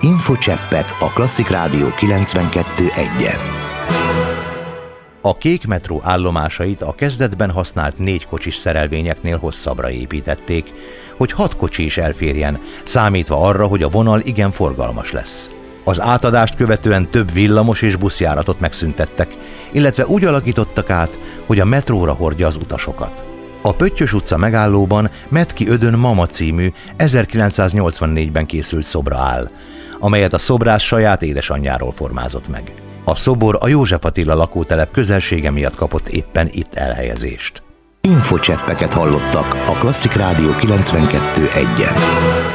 Infocseppek a Klasszik Rádió 92.1-en. A kék metró állomásait a kezdetben használt 4 kocsis szerelvényeknél hosszabbra építették, hogy 6 kocsi is elférjen, számítva arra, hogy a vonal igen forgalmas lesz. Az átadást követően több villamos és buszjáratot megszüntettek, illetve úgy alakítottak át, hogy a metróra hordja az utasokat. A Pöttyös utca megállóban Metki Ödön Mama című 1984-ben készült szobra áll, amelyet a szobrász saját édesanyjáról formázott meg. A szobor a József Attila lakótelep közelsége miatt kapott éppen itt elhelyezést. Infocseppeket hallottak a Klasszik Rádió 92.1-en.